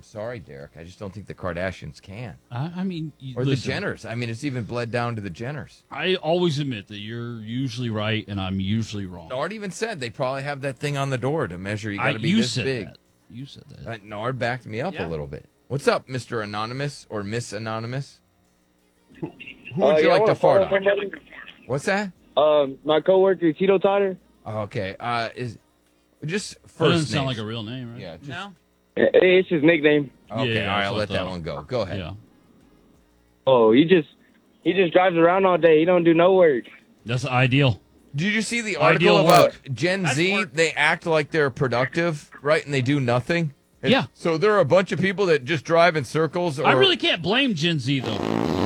I'm sorry, Derek. I just don't think the Kardashians can. I mean, Or listen, the Jenners. I mean, it's even bled down to the Jenners. I always admit that you're usually right and I'm usually wrong. Nard even said they probably have that thing on the door to measure you got to be you this said big. That. You said that. Nard backed me up a little bit. What's up, Mr. Anonymous or Miss Anonymous? Who would you like to fart on? What's that? My coworker, Tito Totter. Okay. Is just That first doesn't sound names. like a real name, right? Yeah. Just, No? It's his nickname. Okay. Yeah, all right. that's I'll what let I that thought. one go. Go ahead. Yeah. Oh, he just drives around all day. He don't do no work. That's ideal. Did you see the Ideal article about work. Gen That's Z? work. They act like they're productive, right? And they do nothing. And Yeah. So there are a bunch of people that just drive in circles. Or, I really can't blame Gen Z, though.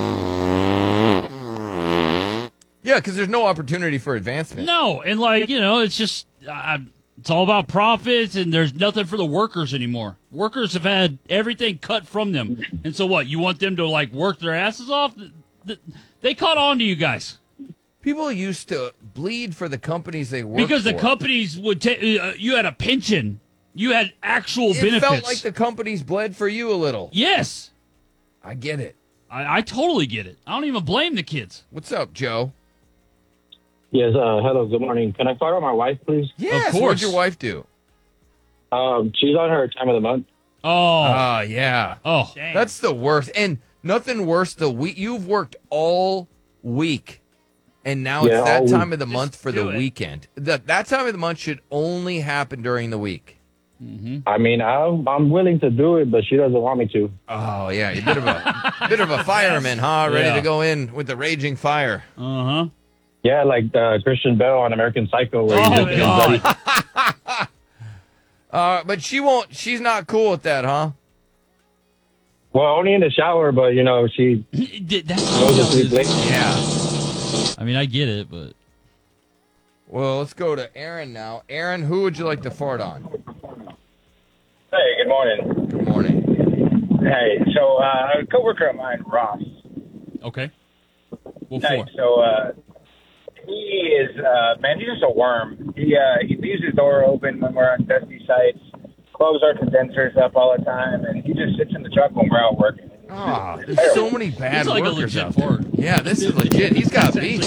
Yeah, because there's no opportunity for advancement. No, and it's just it's all about profits, and there's nothing for the workers anymore. Workers have had everything cut from them, and so what? You want them to work their asses off? They caught on to you guys People used to bleed for the companies they worked because for. the companies would take. You had a pension, you had actual It benefits. felt like the companies bled for you a little. Yes, I get it. I totally get it. I don't even blame the kids. What's up, Joe? Yes, hello, good morning. Can I fire on my wife, please? Yes. course. What'd your wife do? She's on her time of the month. Oh, Yeah. oh, Dang. That's the worst. And nothing worse the week. You've worked all week. And now Yeah, it's that all time week. of the month Just for the do it. weekend. That time of the month should only happen during the week. I mean, I'm willing to do it, but she doesn't want me to. Oh, yeah. You're bit of a fireman, huh? Ready Yeah. to go in with the raging fire. uh-huh. Yeah, like Christian Bale on American Psycho. Where he Oh, just God. But she's not cool with that, huh? Well, only in the shower, but, she goes to sleep late. Yeah. I mean, I get it, but Well, let's go to Aaron now. Aaron, who would you like to fart on? Hey, good morning. Good morning. Hey, so a coworker of mine, Ross. okay. Well, Hey, four. so he is man, he's just a worm. He leaves his door open when we're on dusty sites, closes our condensers up all the time, and he just sits in the truck when we're out working. Oh, there's so many bad He's like a workers legit out there. fart. Yeah, this is legit. He's got beef.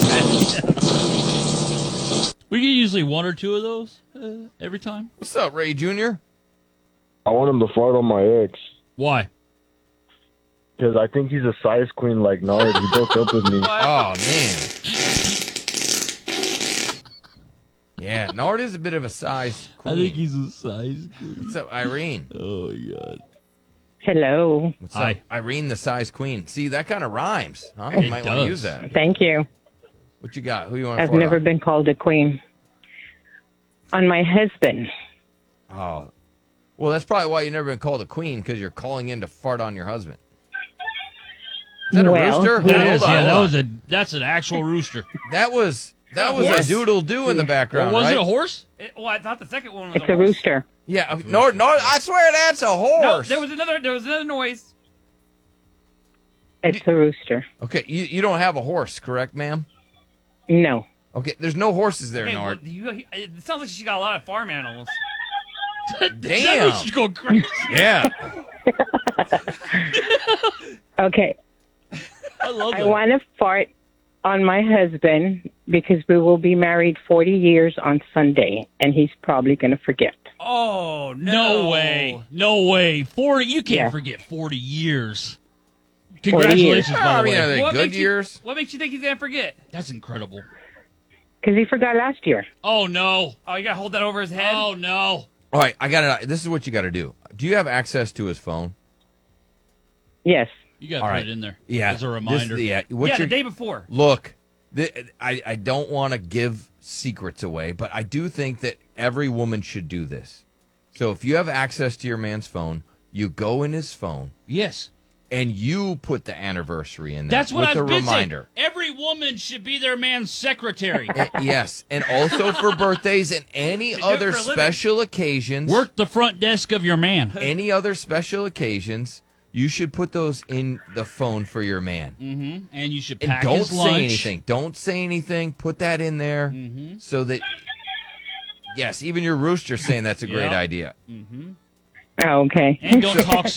We get usually one or two of those every time. What's up, Ray Jr.? I want him to fart on my ex Why? because I think he's a size queen like Nard. He broke up with me. Oh, man. Yeah, Nard is a bit of a size queen. he's a size. What's up, Irene? Oh, God. Hello. What's Hi. up? Irene, the size queen. See, that kind of rhymes, huh? It You might want does. to use that. Thank you. What you got? Who you want to I've fart never on? been called a queen. On my husband. Oh. Well, that's probably why you've never been called a queen, because you're calling in to fart on your husband. Is that a Well, rooster? he That Hold is, on, yeah, hold on. that's an actual rooster. That was Yes. a doodle-doo in the background, was right? it a horse? I thought the second one was It's a horse. rooster. Yeah, no, I swear that's a No, horse. there was another noise. It's a rooster. Okay, you don't have a horse, correct, ma'am? No. Okay, there's no horses there, Hey, well, Nard. it sounds like she got a lot of farm animals. Damn. She's going crazy. Yeah. Okay. I love I that. want to fart on my husband because we will be married 40 years on Sunday, and he's probably going to forget. Oh, No way. No way. 40. You can't Yeah. forget 40 years. 40 Congratulations, years. by I the mean, way. are they What good makes you- years? What makes you think he's going to forget? That's incredible. Because he forgot last year. Oh, no. Oh, you got to hold that over his head? Oh, no. All right, I got it. This is what you got to do. Do you have access to his phone? Yes. You got to All put right. it in there. Yeah. As a reminder. Yeah. yeah, What's the your day before. look? I don't want to give secrets away, but I do think that every woman should do this. So if you have access to your man's phone, you go in his phone Yes. and you put the anniversary in there That's what with I've a been reminder. saying. Every woman should be their man's secretary. Yes, and also for birthdays and any do it other for a living. special occasions. Work the front desk of your man. Any other special occasions, you should put those in the phone for your man. Mm-hmm. And you should And pack don't his say lunch. anything. Don't say anything. Put that in there so that, yes, even your rooster's saying that's a great Yeah. idea. Oh, okay. And don't talk